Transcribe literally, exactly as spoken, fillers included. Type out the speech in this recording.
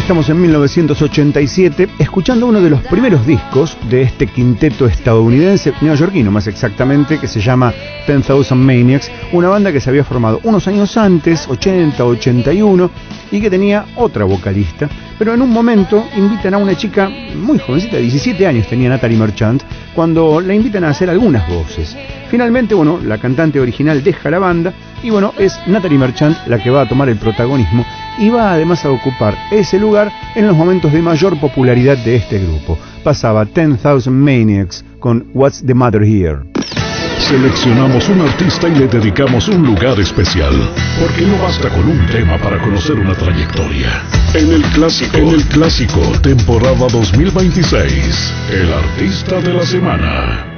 estamos en mil novecientos ochenta y siete, escuchando uno de los primeros discos de este quinteto estadounidense, neoyorquino más exactamente, que se llama Ten Thousand Maniacs, una banda que se había formado unos años antes, ochenta, ochenta y uno, y que tenía otra vocalista, pero en un momento invitan a una chica muy jovencita, diecisiete años tenía Natalie Merchant, cuando la invitan a hacer algunas voces. Finalmente, bueno, la cantante original deja la banda y bueno, es Natalie Merchant la que va a tomar el protagonismo y va además a ocupar ese lugar en los momentos de mayor popularidad de este grupo. Pasaba Ten Thousand Maniacs con What's the Matter Here. Seleccionamos un artista y le dedicamos un lugar especial, porque no basta con un tema para conocer una trayectoria. En el clásico, en el clásico, temporada dos mil veintiséis, el artista de la semana.